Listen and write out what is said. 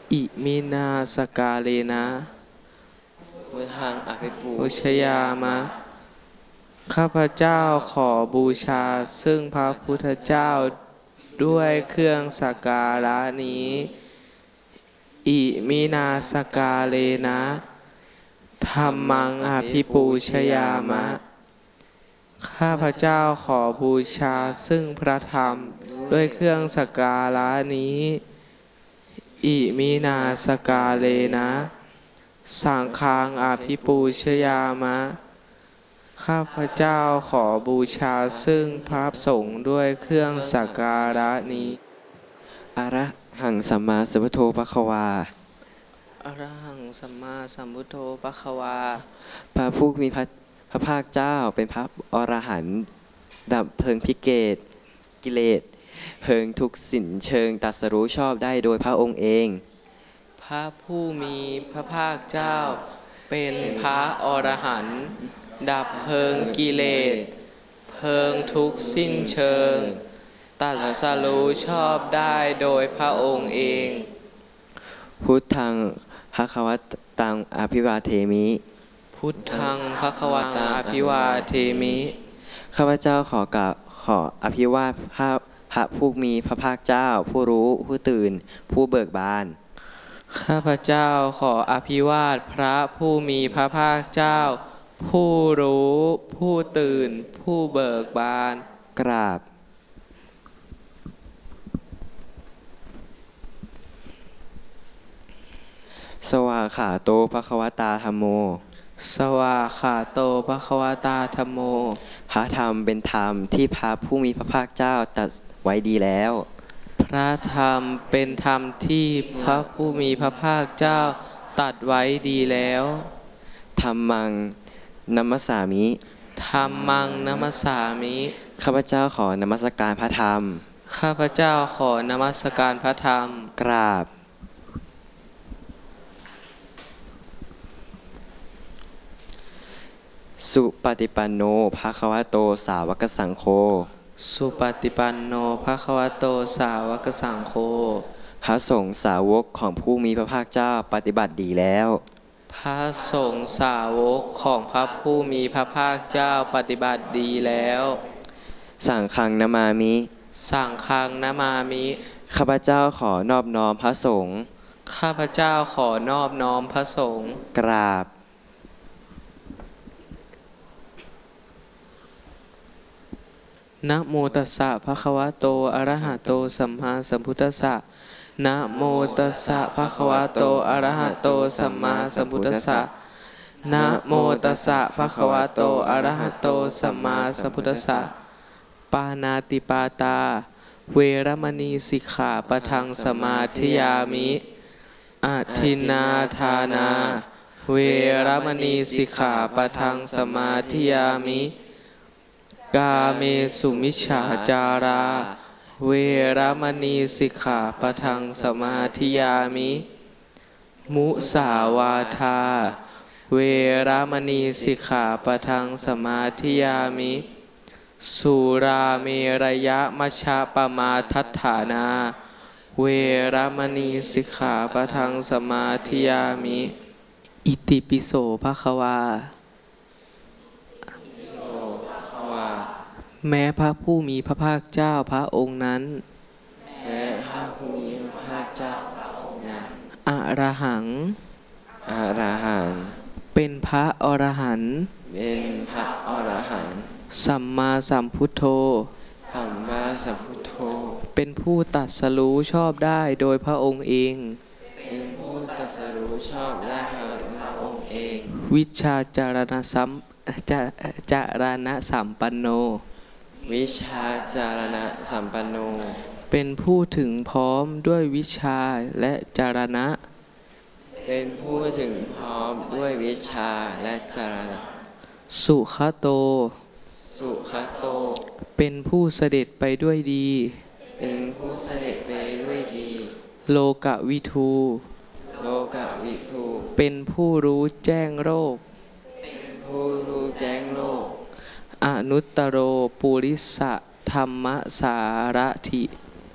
อิมินาสกาเลนะพุทธังอภิปูชยามะข้าพเจ้าขอบูชาซึ่งพระพุทธเจ้าด้วยเครื่องสักการะนี้อิมินาสกาเลนะธัมมังอภิปูชยามะข้าพเจ้าขอบูชาซึ่งพระธรรมด้วยเครื่องสักการะนี้อิมินาสกาเลนะสังฆังอภิปูชยามะข้าพเจ้าขอบูชาซึ่งพระสงฆ์ด้วยเครื่องสักการะนี้อะระหังสัมมาสัมพุทโธภควาอะระหังสัมมาสัมพุทโธภควาพระผู้มีพระภาคเจ้าเป็นพระอรหันต์ดับเพลิงพิเกตกิเลสเพลิงทุกสิ้นเชิงตรัสรู้ชอบได้โดยพระองค์เองพระผู้มีพระภาคเจ้าเป็นพระอรหันต์ดับเพลิงกิเลสเพลิงทุกสิ้นเชิงตรัสรู้ชอบได้โดยพระองค์เองพุทธังภควตังอภิวาเทมิพุทธังภควตังอภิวาเทมิข้าพเจ้าขออภิวาทพระผู้มีพระภาคเจ้าผู้รู้ผู้ตื่นผู้เบิกบานข้าพเจ้าขออภิวาทพระผู้มีพระภาคเจ้าผู้รู้ผู้ตื่นผู้เบิกบานกราบสวากขาโตภควตาธัมโมสวากขาโตภควตาธัมโมพระธรรมเป็นธรรมที่พระผู้มีพระภาคเจ้าตรัสไว้ดีแล้วพระธรรมเป็นธรรมที่พระผู้มีพระภาคเจ้าตรัสไว้ดีแล้วธัมมังนัมมัสสามิธัมมังนัมมัสสามิข้าพเจ้าขอนมัสการพระธรรมข้าพเจ้าขอนมัสการพระธรรมกราบสุปฏิปันโนภควโตสาวกสังโฆสุปฏิปันโนภควโตสาวกสังโฆพระสงฆ์สาวกของผู้มีพระภาคเจ้าปฏิบัติดีแล้วพระสงฆ์สาวกของพระผู้มีพระภาคเจ้าปฏิบัติดีแล้วสังฆังนามามิสังฆังนามามิข้าพเจ้าขอนอบน้อมพระสงฆ์ข้าพเจ้าขอนอบน้อมพระสงฆ์กราบนะโมตัสสะภะคะวะโตอะระหะโตสัมมาสัมพุทธัสสะนะโมตัสสะภะคะวะโตอะระหะโตสัมมาสัมพุทธัสสะนะโมตัสสะภะคะวะโตอะระหะโตสัมมาสัมพุทธัสสะปานาติปาตาเวรมณีสิกขาปะทังสมาธิยามิอทินนาทานาเวรมณีสิกขาปะทังสมาธิยามิกาเมสุมิจฉาจาราเวรมณีสิกขาปะทังสมาธิยามิมุสาวาทาเวรมณีสิกขาปะทังสมาธิยามิสุราเมรยมัชฌะปมาทัฏฐานาเวรมณีสิกขาปะทังสมาธิยามิอิติปิโสภควาแม้พระผู้มีพระภาคเจ้าพระองค์นั้นแม้พระผู้มีพระภาคเจ้าพระองค์นั้นอรหังเป็นพระอรหันต์เป็นพระอรหันต์สัมมาสัมพุทโธสัมมาสัมพุทโธเป็นผู้ตรัสรู้ชอบได้โดยพระองค์เองเป็นผู้ตรัสรู้ชอบได้โดยพระองค์เองวิชาจารณสัมปันโนวิชาจารณะสัมปันโนเป็นผู้ถึงพร้อมด้วยวิชาและจารณะเป็นผู้ถึงพร้อมด้วยวิชาและจารณะสุขโตเป็นผู้เสด็จไปด้วยดีเป็นผู้เสด็จไปด้วยดีโลกวิทูเป็นผู้รู้แจ้งโลกผู้รู้แจ้งโลกอนุตตโรปุริสธรรมสารถิ